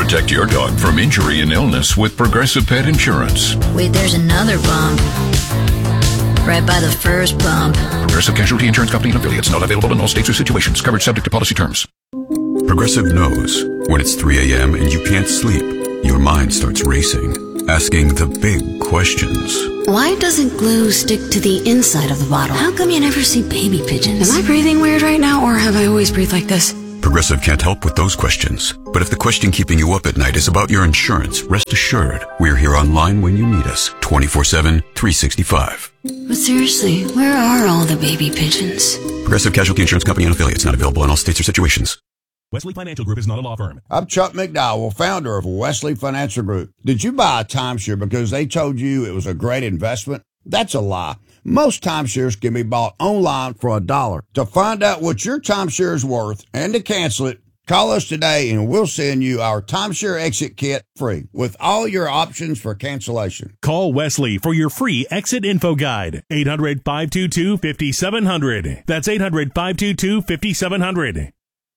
Protect your dog from injury and illness with Progressive Pet Insurance. Wait, there's another bump. Right by the first bump. Progressive Casualty Insurance Company and affiliates. Not available in all states or situations. Coverage subject to policy terms. Progressive knows when it's 3 a.m. and you can't sleep, your mind starts racing, asking the big questions. Why doesn't glue stick to the inside of the bottle? How come you never see baby pigeons? Am I breathing weird right now, or have I always breathed like this? Progressive can't help with those questions. But if the question keeping you up at night is about your insurance, rest assured, we're here online when you need us, 24/7, 365. But seriously, where are all the baby pigeons? Progressive Casualty Insurance Company and affiliates. Not available in all states or situations. Wesley Financial Group is not a law firm. I'm Chuck McDowell, founder of Wesley Financial Group. Did you buy a timeshare because they told you it was a great investment? That's a lie. Most timeshares can be bought online for $1. To find out what your timeshare is worth and to cancel it, call us today and we'll send you our timeshare exit kit free with all your options for cancellation. Call Wesley for your free exit info guide. 800-522-5700. That's 800-522-5700.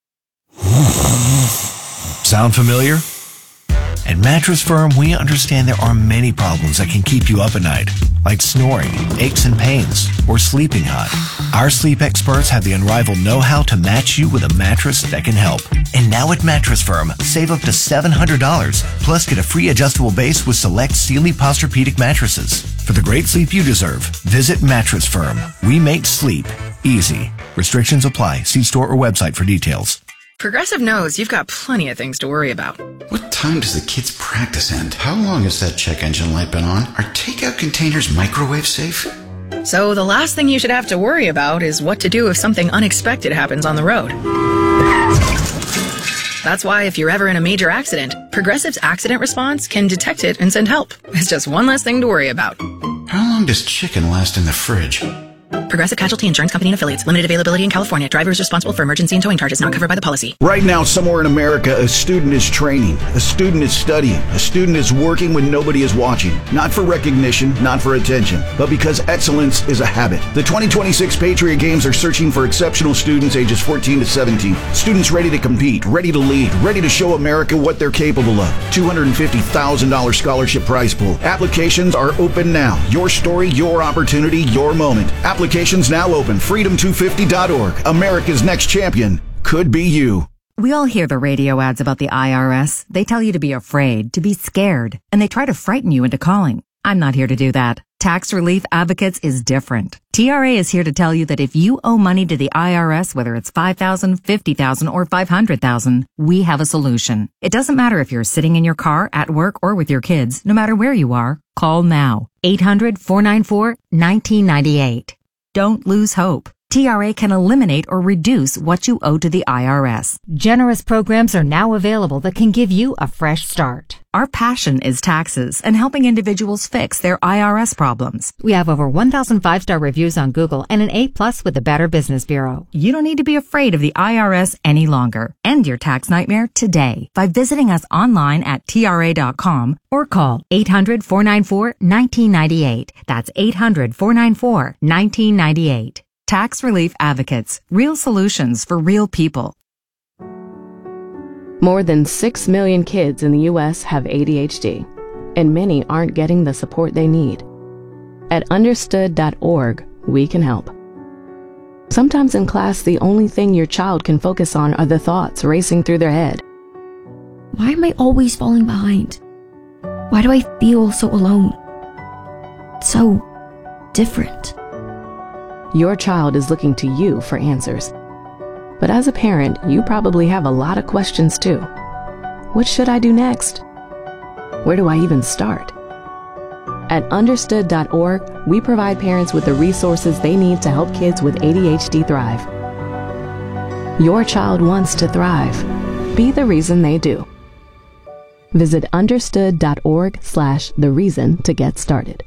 Sound familiar? At Mattress Firm, we understand there are many problems that can keep you up at night, like snoring, aches and pains, or sleeping hot. Our sleep experts have the unrivaled know-how to match you with a mattress that can help. And now at Mattress Firm, save up to $700, plus get a free adjustable base with select Sealy Posturepedic mattresses. For the great sleep you deserve, visit Mattress Firm. We make sleep easy. Restrictions apply. See store or website for details. Progressive knows you've got plenty of things to worry about. What time does the kids' practice end? How long has that check engine light been on? Are takeout containers microwave safe? So the last thing you should have to worry about is what to do if something unexpected happens on the road. That's why if you're ever in a major accident, Progressive's accident response can detect it and send help. It's just one less thing to worry about. How long does chicken last in the fridge? Progressive Casualty Insurance Company and affiliates. Limited availability in California. Driver is responsible for emergency and towing charges not covered by the policy. Right now, somewhere in America, a student is training, a student is studying, a student is working when nobody is watching. Not for recognition, not for attention, but because excellence is a habit. The 2026 Patriot Games are searching for exceptional students ages 14 to 17. Students ready to compete, ready to lead, ready to show America what they're capable of. $250,000 scholarship prize pool. Applications are open now. Your story, your opportunity, your moment. Applications now open. Freedom250.org. America's next champion could be you. We all hear the radio ads about the IRS. They tell you to be afraid, to be scared, and they try to frighten you into calling. I'm not here to do that. Tax Relief Advocates is different. TRA is here to tell you that if you owe money to the IRS, whether it's $5,000, $50,000, or $500,000, we have a solution. It doesn't matter if you're sitting in your car, at work, or with your kids. No matter where you are, call now. 800-494-1998. Don't lose hope. TRA can eliminate or reduce what you owe to the IRS. Generous programs are now available that can give you a fresh start. Our passion is taxes and helping individuals fix their IRS problems. We have over 1,000 5-star reviews on Google and an A+ with the Better Business Bureau. You don't need to be afraid of the IRS any longer. End your tax nightmare today by visiting us online at TRA.com or call 800-494-1998. That's 800-494-1998. Tax Relief Advocates. Real solutions for real people. More than 6 million kids in the U.S. have ADHD, and many aren't getting the support they need. At understood.org, we can help. Sometimes in class, the only thing your child can focus on are the thoughts racing through their head. Why am I always falling behind? Why do I feel so alone? So different. Your child is looking to you for answers. But as a parent, you probably have a lot of questions too. What should I do next? Where do I even start? At understood.org, we provide parents with the resources they need to help kids with ADHD thrive. Your child wants to thrive. Be the reason they do. Visit understood.org/thereason to get started.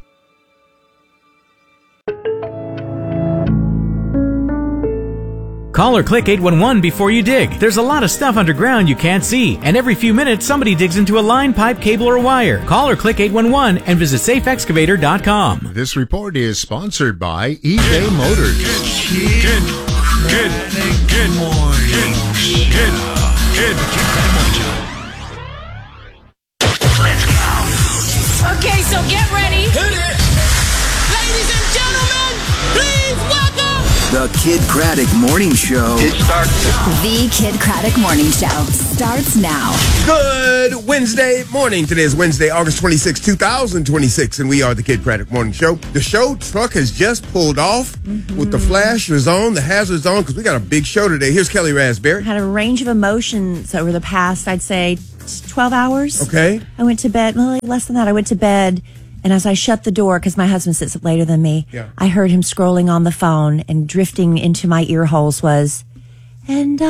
Call or click 811 before you dig. There's a lot of stuff underground you can't see, and every few minutes somebody digs into a line, pipe, cable, or wire. Call or click 811 and visit safeexcavator.com. This report is sponsored by eBay Motors. Good morning. The Kid Craddock Morning Show. It starts. The Kid Craddock Morning Show starts now. Good Wednesday morning. Today is Wednesday, August 26, 2026, and we are the Kid Craddock Morning Show. The show truck has just pulled off with the flashers on, the hazards on, because we got a big show today. Here's Kelly Raspberry. Had a range of emotions over the past, I'd say, 12 hours. Okay. I went to bed, well, less than that. I went to bed, and as I shut the door, because my husband sits up later than me, I heard him scrolling on the phone, and drifting into my ear holes was, and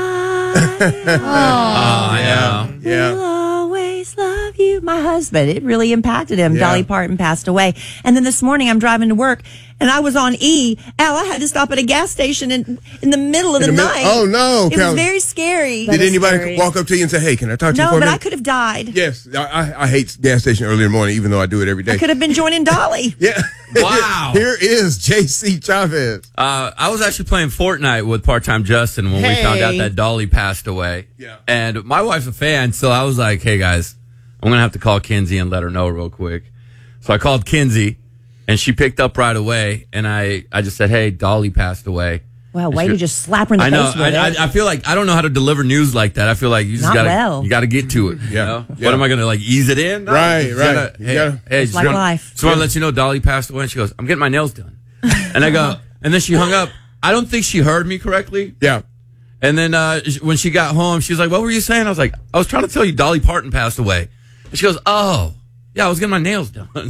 I will always love you, my husband. It really impacted him. Dolly Parton passed away. And then this morning, I'm driving to work, and I was on E. Al, I had to stop at a gas station in the middle of the night. Oh, no, It was very scary. Did anybody walk up to you and say, hey, can I talk to you for a minute? No, but I could have died. Yes, I hate gas station early in the morning, even though I do it every day. I could have been joining Dolly. Yeah. Wow. Here is JC Chavez. I was actually playing Fortnite with Part-Time Justin when we found out that Dolly passed away. Yeah. And my wife's a fan, so I was like, hey, guys, I'm going to have to call Kinsey and let her know real quick. So I called Kinsey, and she picked up right away, and I just said, hey, Dolly passed away. Well, way to just slap her in the face with it. I feel like I don't know how to deliver news like that. I feel like you just you got to get to it. You know? What am I going to ease it in? No, right. Hey, it's like life. So I want to let you know Dolly passed away, and she goes, I'm getting my nails done. And I go, and then she hung up. I don't think she heard me correctly. Yeah. And then when she got home, she was like, what were you saying? I was like, I was trying to tell you Dolly Parton passed away. And she goes, oh. Yeah, I was getting my nails done. So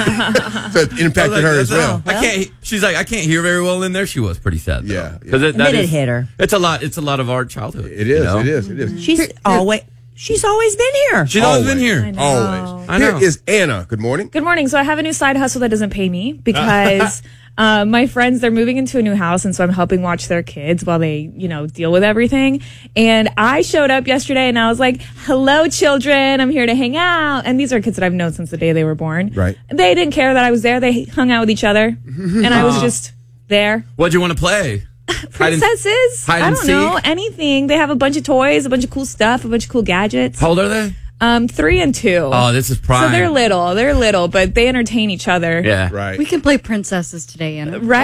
it impacted her as well. She's like, I can't hear very well in there. She was pretty sad, though. Yeah. Because it hit her. It's a lot of our childhood. It is. It is. She's always been here. She's always been here. Always. I know. Here is Anna. Good morning. Good morning. So I have a new side hustle that doesn't pay me because my friends, they're moving into a new house, and so I'm helping watch their kids while they, deal with everything. And I showed up yesterday, and I was like, hello, children. I'm here to hang out. And these are kids that I've known since the day they were born. Right. They didn't care that I was there. They hung out with each other, and I was just there. What'd you want to play? Princesses. Hide and I don't know. Anything. They have a bunch of toys, a bunch of cool stuff, a bunch of cool gadgets. How old are they? 3 and 2. Oh, this is prime. So they're little, but they entertain each other. Yeah, right. We can play princesses today, Anna. Right?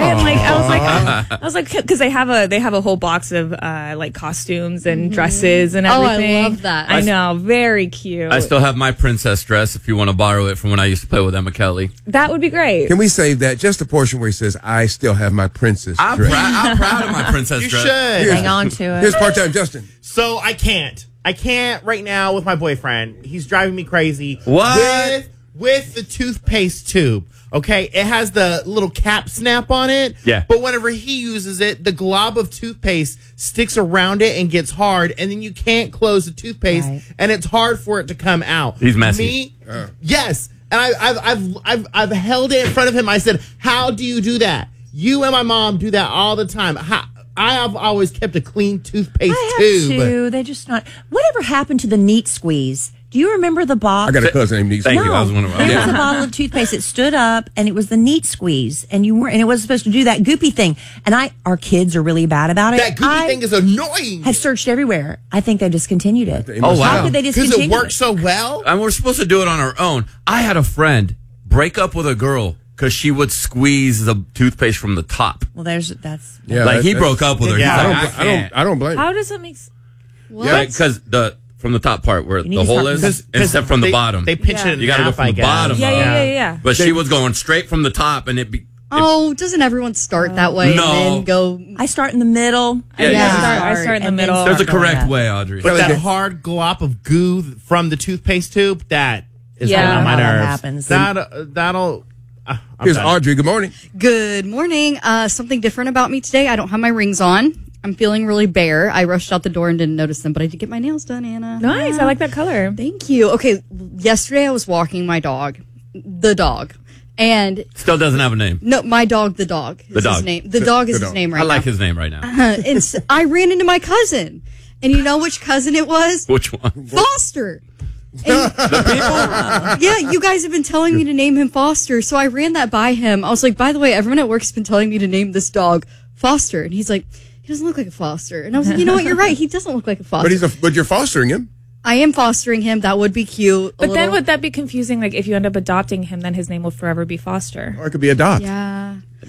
I was like, because they have a whole box of costumes and dresses and everything. Oh, I love that. I know, very cute. I still have my princess dress if you want to borrow it from when I used to play with Emma Kelly. That would be great. Can we save that? Just the portion where he says, I still have my princess dress. I'm proud of my princess dress. You should. Hang on to it. Here's Part-Time Justin. So I can't right now with my boyfriend. He's driving me crazy. What? With the toothpaste tube. Okay, it has the little cap snap on it. Yeah. But whenever he uses it, the glob of toothpaste sticks around it and gets hard, and then you can't close the toothpaste, and it's hard for it to come out. He's messy. Yes. And I've held it in front of him. I said, "How do you do that? You and my mom do that all the time. I have always kept a clean toothpaste tube. Too. They just not. Whatever happened to the neat squeeze? Do you remember the box? I got a cousin named Neat Squeeze. Thank you. I was one of them. There was a bottle of toothpaste that stood up, and it was the Neat Squeeze, and it wasn't supposed to do that goopy thing. And our kids are really bad about it. That goopy thing is annoying. Have searched everywhere. I think they discontinued it. Oh, wow. How could they discontinue Because it works so well. And we're supposed to do it on our own. I had a friend break up with a girl because she would squeeze the toothpaste from the top. Well, that's he broke up with her. Yeah, He's like, I don't blame. How does it make? What? Because from the top part where the hole is, instead from the bottom. They pitch it in You got to go from the bottom. Yeah. But she was going straight from the top, and doesn't everyone start that way? No. And then go. I start in the middle. I start in the middle. There's a correct way, Audrey. But that hard glop of goo from the toothpaste tube, that is getting on my nerves. That happens. That'll. Here's Audrey. Good morning. Good morning. Something different about me today. I don't have my rings on. I'm feeling really bare. I rushed out the door and didn't notice them, but I did get my nails done, Anna. Nice. I like that color. Thank you. Okay, yesterday I was walking my dog, and still doesn't have a name. No, my dog, the dog. Is his name. The dog is his name right now. I like his name right now. And I ran into my cousin, and you know which cousin it was? Which one? Foster. The people? Yeah, you guys have been telling me to name him Foster, so I ran that by him. I was like, by the way, everyone at work has been telling me to name this dog Foster, and he's like, he doesn't look like a foster. And I was like, you know what, you're right, he doesn't look like a foster. But you're fostering him. I am fostering him. That would be cute. But then would that be confusing? Like if you end up adopting him, then his name will forever be Foster. Or it could be Adopt. Yeah.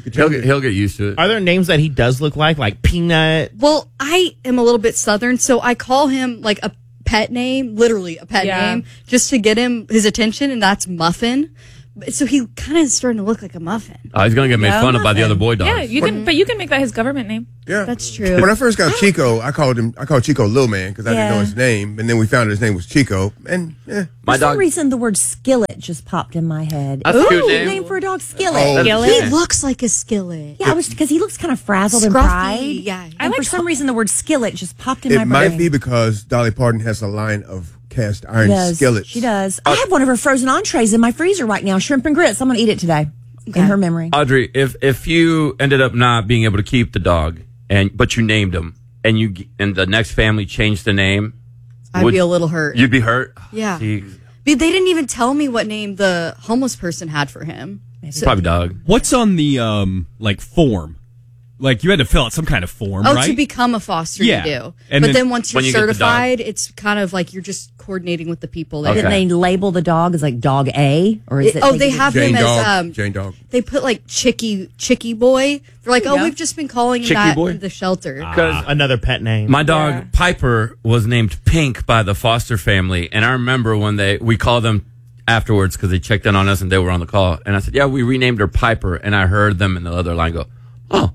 He'll get used to it. Are there names that he does look like Peanut? Well, I am a little bit Southern, so I call him like a pet name, literally a pet name, just to get him his attention, and that's Muffin. So he kind of is starting to look like a muffin. He's going to get made fun of by the other boy dogs. Yeah, you can make that his government name. Yeah, that's true. When I first got Chico, I called Chico Little Man because I didn't know his name, and then we found his name was Chico. And for some reason, the word skillet just popped in my head. That's a cute name. For a dog, Skillet. He looks like a skillet. Yeah, it was because he looks kind of frazzled and Scruffy. fried. Yeah, and for some reason, the word skillet just popped in my it brain. might be because Dolly Parton has a line of cast iron skillets. She does. I have one of her frozen entrees in my freezer right now, shrimp and grits. I'm going to eat it today in her memory. Audrey, if you ended up not being able to keep the dog, but you named him, and the next family changed the name, I'd be a little hurt. You'd be hurt? Yeah. Jeez. But they didn't even tell me what name the homeless person had for him. Probably dog. What's on the form? Like you had to fill out some kind of form, right? To become a foster, you do. And but then once you're when you get the certified, it's kind of like you're just coordinating with the people. That Didn't they label the dog as like Dog A? Or is it? They have Jane him Dog, as Jane Dog. They put like Chicky Boy. They're like, we've just been calling him Chicky that Boy? in the shelter. Another pet name. My dog Piper was named Pink by the foster family, and I remember when we called them afterwards because they checked in on us and they were on the call, and I said, "Yeah, we renamed her Piper," and I heard them in the other line go, "Oh."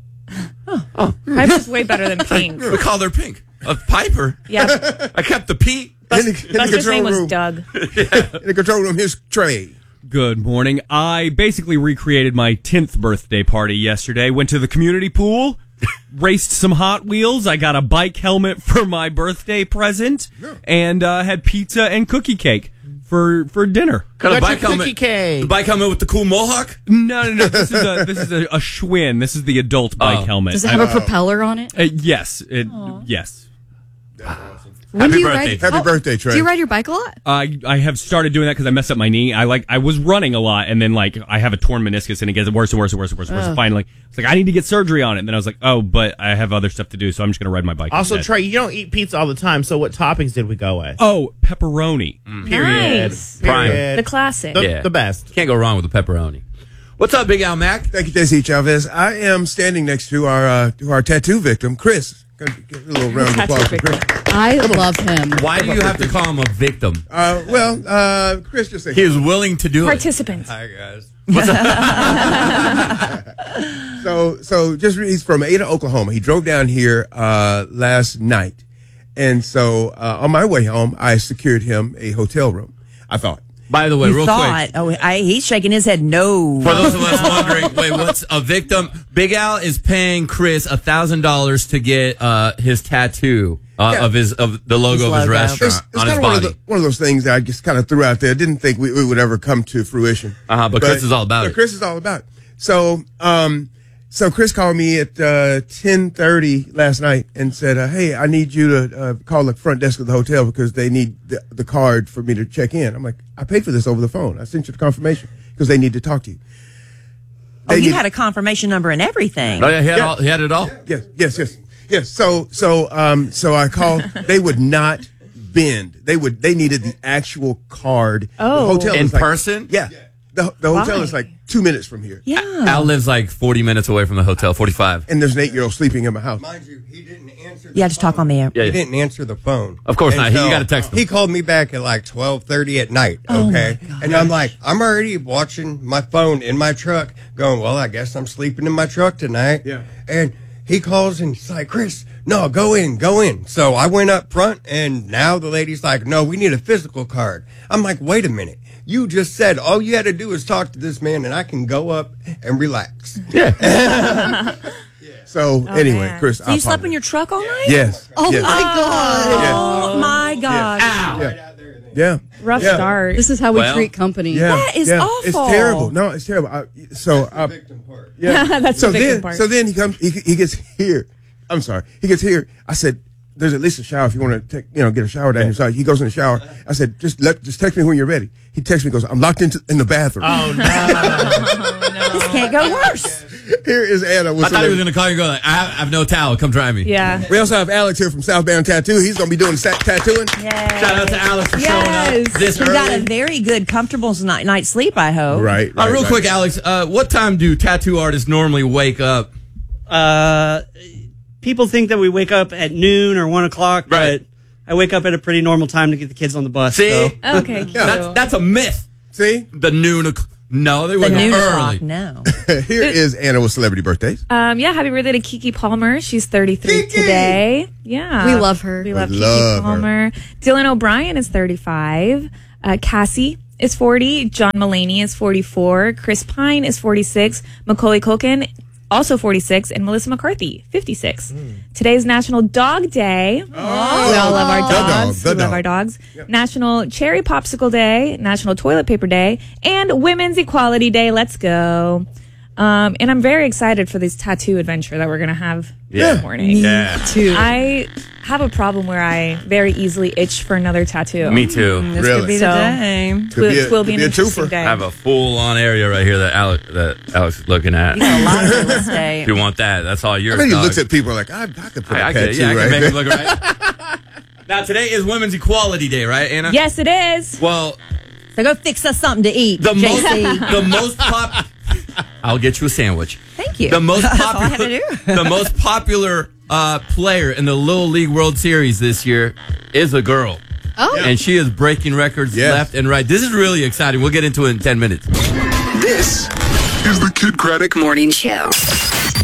Piper's way better than Pink. We called her Pink. Piper? Yeah. I kept the P. Buster's name was Doug. In the control room, here's Trey. Good morning. I basically recreated my 10th birthday party yesterday. Went to the community pool, raced some Hot Wheels. I got a bike helmet for my birthday present, and had pizza and cookie cake for dinner. Kind of bike helmet? Cookie cake. The bike helmet with the cool mohawk? No. This is a Schwinn. This is the adult bike helmet. Does it have a propeller on it? Yes. Yes. Happy birthday. Happy birthday, Trey. Do you ride your bike a lot? I have started doing that because I messed up my knee. I was running a lot, and then I have a torn meniscus, and it gets worse and worse and worse and worse. Finally, it's like I need to get surgery on it. And then I was like, oh, but I have other stuff to do, so I'm just going to ride my bike. Also, instead. Trey, you don't eat pizza all the time, so what toppings did we go with? Oh, pepperoni. Period. Nice. Period. The classic. The best. Can't go wrong with the pepperoni. What's up, Big Al Mac? Thank you, Desi Chavez. I am standing next to our tattoo victim, Chris. Give a little round of applause for Chris. I love him. Why do you have to call him a victim? Chris just said he is willing to do Participant. Hi, guys. So he's from Ada, Oklahoma. He drove down here last night. And so on my way home, I secured him a hotel room, I thought. By the way, real quick. Oh, he's shaking his head no. For those of us wondering, wait, what's a victim? Big Al is paying Chris $1,000 to get his tattoo of the logo of his restaurant on his body. One of those things that I just kind of threw out there. Didn't think we would ever come to fruition. But Chris is all about it. Chris is all about it. So Chris called me at 10:30 last night and said, "Hey, I need you to call the front desk of the hotel because they need the card for me to check in." I'm like, "I paid for this over the phone. I sent you the confirmation because they need to talk to you." You had a confirmation number and everything. Oh yeah, he had it all. Yes. So I called. They would not bend. They needed the actual card. Oh, the hotel in was person? Yeah. The hotel is like 2 minutes from here. Yeah. Al lives like 40 minutes away from the hotel, 45. And there's an 8-year-old sleeping in my house. Mind you, he didn't answer. Yeah, just talk on the air. Yeah. He didn't answer the phone. Of course not. You So got to text him. He called me back at like 12:30 at night. Okay, and I'm like, I'm already watching my phone in my truck, going, well, I guess I'm sleeping in my truck tonight. Yeah. And he calls and he's like, Chris, no, go in. So I went up front, and now the lady's like, no, we need a physical card. I'm like, wait a minute. You just said all you had to do is talk to this man, and I can go up and relax. Yeah. So anyway, man. Chris, So you slept in your truck all night? Yes. Oh yes. my God. Oh my God. Yeah. Rough Yeah. start. This is how we treat company. Yeah. That is yeah. awful. It's terrible. No, it's terrible. Yeah. That's the victim part. So then he comes. He gets here. I'm sorry. He gets here. I said, "There's at least a shower if you want to get a shower down here." So he goes in the shower. I said, "Just text me when you're ready." He texts me, goes, "I'm locked in the bathroom." Oh no. This can't go worse. Here is Anna. I thought he was going to call you and go, like, I have no towel. Come try me. Yeah. We also have Alex here from Southbound Tattoo. He's going to be doing tattooing. Shout out to Alex for showing up this You early. got a very good, comfortable night's sleep, I hope. Right. Real quick, Alex, what time do tattoo artists normally wake up? People think that we wake up at noon or 1 o'clock, but I wake up at a pretty normal time to get the kids on the bus. See? So. Okay, cute. That's a myth. See? The noon. No, they wake up early. No. Here is Anna with celebrity birthdays. Happy birthday to Kiki Palmer. She's 33 today. Yeah. We love her. We love Kiki Palmer. Dylan O'Brien is 35. Cassie is 40. John Mulaney is 44. Chris Pine is 46. Macaulay Culkin, also 46. And Melissa McCarthy, 56. Today's National Dog Day. We all love our dogs. We love our dogs. Yep. National Cherry Popsicle Day. National Toilet Paper Day. And Women's Equality Day. Let's go. And I'm very excited for this tattoo adventure that we're going to have this morning. Me too. I have a problem where I very easily itch for another tattoo. Me too. This could be the day. Will be an interesting day. I have a full-on area right here that Alex is looking at. You got a lot of real estate. If you want that, that's all yours. I bet he dog. looks at people like, I could put a I tattoo can right make there. him look right. Now, today is Women's Equality Day, right, Anna? Yes, it is. Well, So go fix us something to eat, the JC. most I'll get you a sandwich. Thank you. The most That's all I had popular, to do. the most popular player in the Little League World Series this year is a girl. Oh. And she is breaking records left and right. This is really exciting. We'll get into it in 10 minutes. This is the Kid Craddock Morning Show.